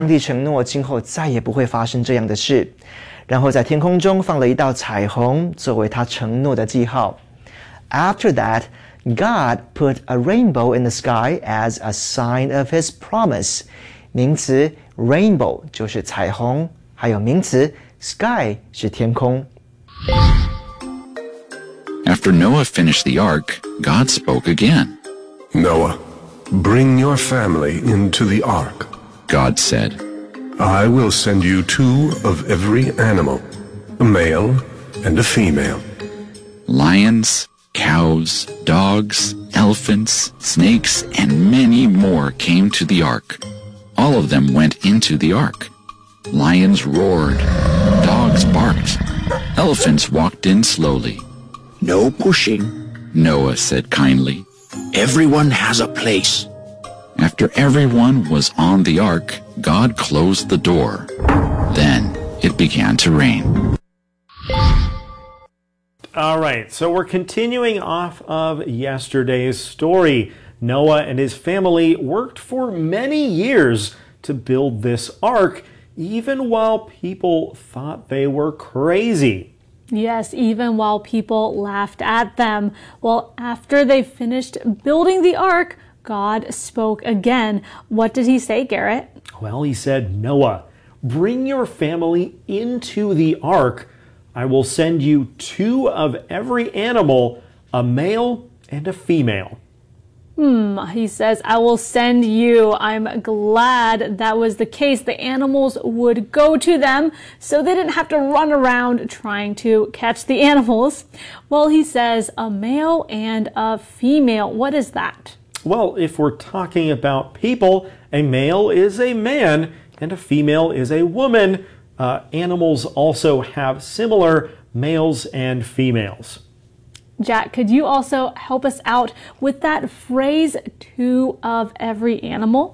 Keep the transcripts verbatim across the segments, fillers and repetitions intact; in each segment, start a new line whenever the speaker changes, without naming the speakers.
帝承诺今后再也不会发生这样的事，然后在天空中放了一道彩虹，作为他承诺的记号。After that, God put a rainbow in the sky as a sign of his promise. 名词 rainbow 就是彩虹，还有名词 sky 是天空。
After Noah finished the ark, God spoke again.
Noah, bring your family into the ark.
God said,
I will send you two of every animal, a male and a female.
Lions, cows, dogs, elephants, snakes, and many more came to the ark. All of them went into the ark. Lions roared, dogs barked, elephants walked in slowly.
No pushing,
Noah said kindly.
Everyone has a place.
After everyone was on the ark, God closed the door. Then it began to rain.
All right, so we're continuing off of yesterday's story. Noah and his family worked for many years to build this ark, even while people thought they were crazy.
Yes, even while people laughed at them. Well, after they finished building the ark, God spoke again. What did he say, Garrett?
Well, he said, Noah, bring your family into the ark. I will send you two of every animal, a male and a female.
Hmm, he says, I will send you. I'm glad that was the case. The animals would go to them, so they didn't have to run around trying to catch the animals. Well, he says a male and a female. What is that?
Well, if we're talking about people, a male is a man and a female is a woman. Uh, animals also have similar males and females.
Jack, could you also help us out with that phrase, two of every animal?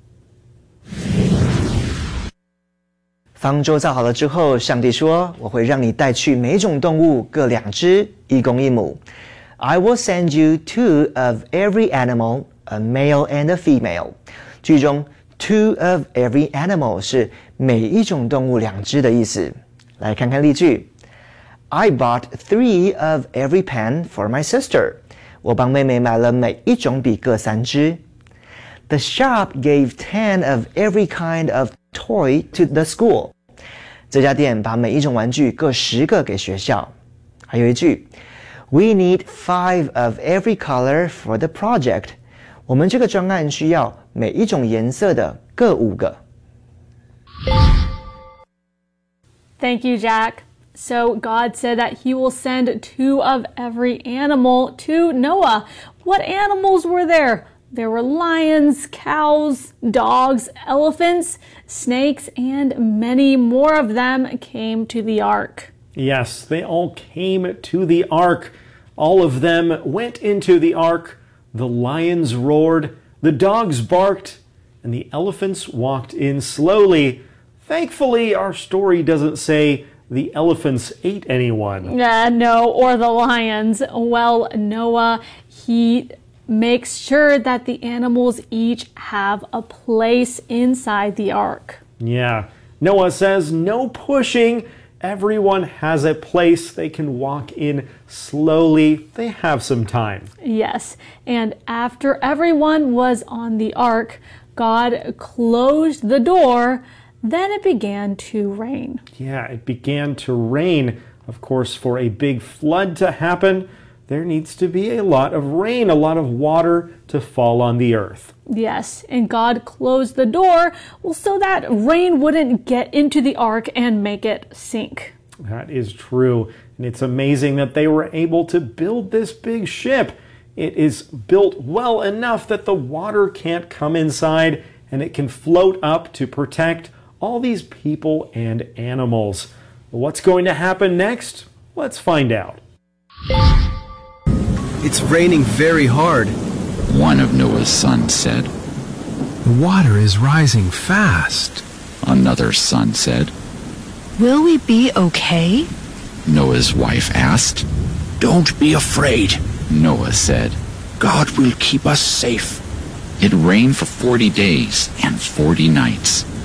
方舟造好了之后，上帝说：“我会让你带去每种动物各两只，一公一母。I will send you two of every animal, a male and a female。”句中 two of every animal 是每一种动物两只的意思。来看看例句。I bought three of every pen for my sister. 我帮妹妹买了每一种笔各三支。The shop gave ten of every kind of toy to the school. 这家店把每一种玩具各十个给学校。还有一句 We need five of every color for the project. 我们这个专案需要每一种颜色的各五个。
Thank you, Jack. So God said that he will send two of every animal to Noah. What animals were there? There were lions, cows, dogs, elephants, snakes, and many more of them came to the ark.
Yes, they all came to the ark. All of them went into the ark. The lions roared, the dogs barked, and the elephants walked in slowly. Thankfully, our story doesn't say the elephants ate anyone.
Uh, no, or the lions. Well, Noah, he makes sure that the animals each have a place inside the ark.
Yeah. Noah says no pushing. Everyone has a place. They can walk in slowly. They have some time.
Yes. And after everyone was on the ark, God closed the door. Then it began to rain.
Yeah, it began to rain. Of course, for a big flood to happen, there needs to be a lot of rain, a lot of water to fall on the earth.
Yes, and God closed the door well, so that rain wouldn't get into the ark and make it sink.
That is true. And it's amazing that they were able to build this big ship. It is built well enough that the water can't come inside and it can float up to protect all these people and animals. What's going to happen next? Let's find out.
It's raining very hard,
one of Noah's sons said.
The water is rising fast,
another son said.
Will we be okay?
Noah's wife asked.
Don't be afraid,
Noah said.
God will keep us safe.
It rained for forty days and forty nights.